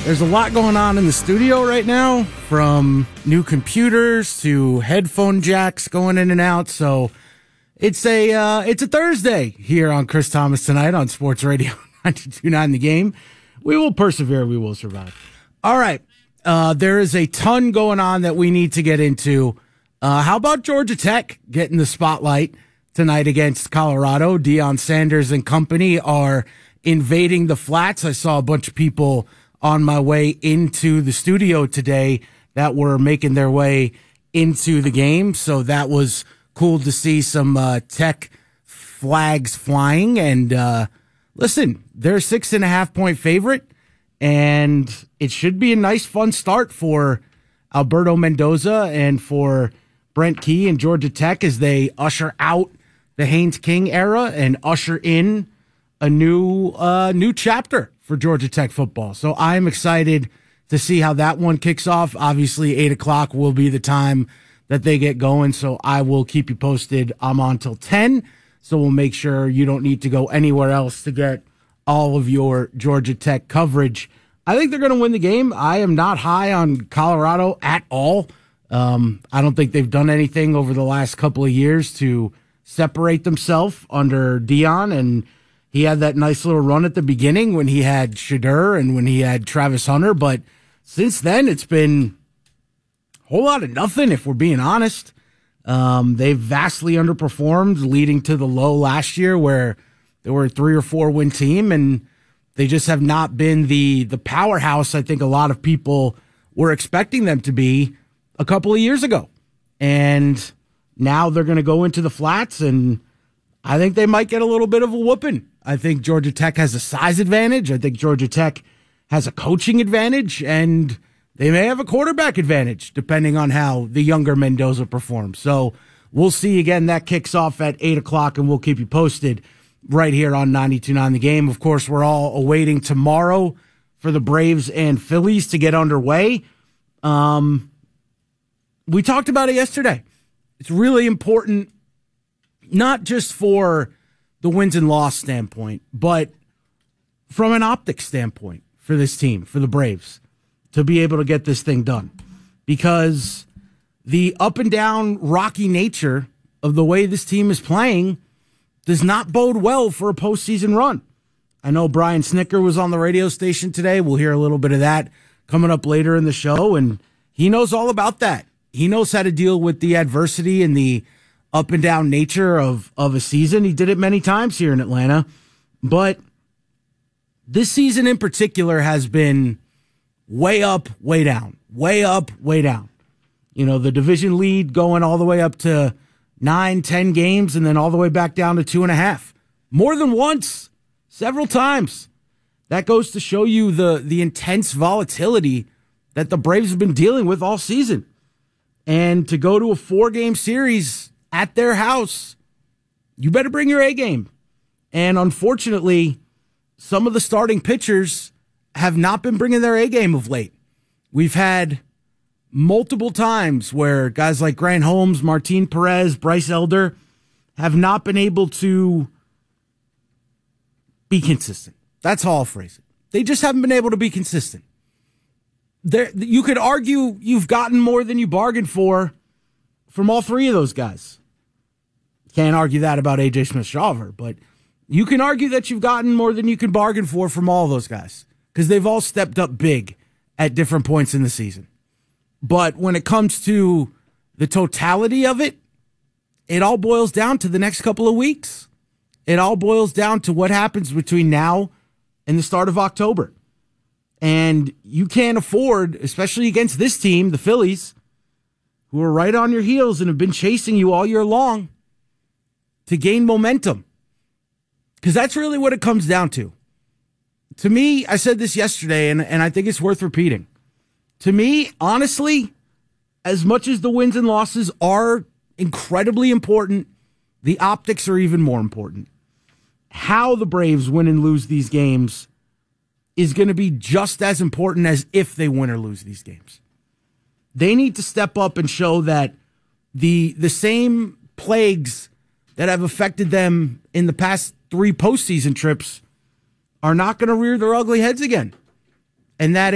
There's a lot going on in the studio right now, from new computers to headphone jacks going in and out. So it's a Thursday here on Chris Thomas Tonight on Sports Radio 92.9 The Game. We will persevere. We will survive. All right. There is a ton going on that we need to get into. How about Georgia Tech getting the spotlight tonight against Colorado? Deion Sanders and company are invading the flats. I saw a bunch of people on my way into the studio today that were making their way into the game. So that was cool to see some Tech flags flying. And listen, they're a 6.5-point favorite, and it should be a nice, fun start for Alberto Mendoza and for Brent Key and Georgia Tech as they usher out the Haynes King era and usher in a new chapter for Georgia Tech football. So I'm excited to see how that one kicks off. Obviously, 8 o'clock will be the time that they get going, so I will keep you posted. I'm on till 10, so we'll make sure you don't need to go anywhere else to get all of your Georgia Tech coverage. I think they're going to win the game. I am not high on Colorado at all. I don't think they've done anything over the last couple of years to separate themselves under Deion, and he had that nice little run at the beginning when he had Shadur and when he had Travis Hunter. But since then, it's been a whole lot of nothing, if we're being honest. They've vastly underperformed, leading to the low last year where they were a 3 or 4 win team, and they just have not been the powerhouse I think a lot of people were expecting them to be a couple of years ago. And now they're going to go into the flats, and I think they might get a little bit of a whooping. I think Georgia Tech has a size advantage. I think Georgia Tech has a coaching advantage, and they may have a quarterback advantage depending on how the younger Mendoza performs. So we'll see. Again, that kicks off at 8 o'clock, and we'll keep you posted right here on 92.9 The Game. Of course, we're all awaiting tomorrow for the Braves and Phillies to get underway. We talked about it yesterday. It's really important, not just for the wins and loss standpoint, but from an optics standpoint for this team, for the Braves, to be able to get this thing done. Because the up and down rocky nature of the way this team is playing does not bode well for a postseason run. I know Brian Snicker was on the radio station today. We'll hear a little bit of that coming up later in the show, and he knows all about that. He knows how to deal with the adversity and the up and down nature of a season. He did it many times here in Atlanta. But this season in particular has been way up, way down, way up, way down. You know, the division lead going all the way up to 9, 10 games and then all the way back down to 2.5. More than once, several times. That goes to show you the intense volatility that the Braves have been dealing with all season. And to go to a 4-game series at their house, you better bring your A game. And unfortunately, some of the starting pitchers have not been bringing their A game of late. We've had multiple times where guys like Grant Holmes, Martin Perez, Bryce Elder have not been able to be consistent. That's how I'll phrase it. They just haven't been able to be consistent. You could argue you've gotten more than you bargained for from all three of those guys. Can't argue that about A.J. Smith-Shawver, but you can argue that you've gotten more than you can bargain for from all those guys because they've all stepped up big at different points in the season. But when it comes to the totality of it, it all boils down to the next couple of weeks. It all boils down to what happens between now and the start of October. And you can't afford, especially against this team, the Phillies, who are right on your heels and have been chasing you all year long, to gain momentum. Because that's really what it comes down to. To me, I said this yesterday, and I think it's worth repeating. To me, honestly, as much as the wins and losses are incredibly important, the optics are even more important. How the Braves win and lose these games is going to be just as important as if they win or lose these games. They need to step up and show that the same plagues that have affected them in the past 3 postseason trips are not going to rear their ugly heads again. And that